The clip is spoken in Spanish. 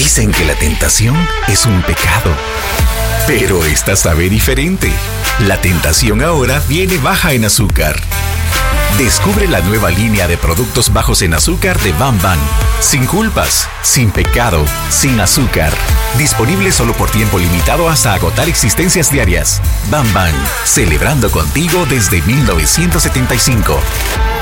Dicen que la tentación es un pecado, pero esta sabe diferente. La tentación ahora viene baja en azúcar. Descubre la nueva línea de productos bajos en azúcar de Bam Bam. Sin culpas, sin pecado, sin azúcar. Disponible solo por tiempo limitado hasta agotar existencias diarias. Bam Bam, celebrando contigo desde 1975.